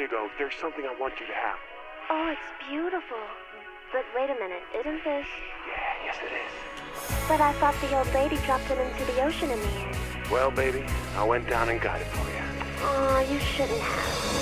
you go. There's something I want you to have. Oh, it's beautiful. But wait a minute, isn't this... Yeah, yes it is. But I thought the old lady dropped it into the ocean in the end. Well, baby, I went down and got it for you. Aw, you shouldn't have.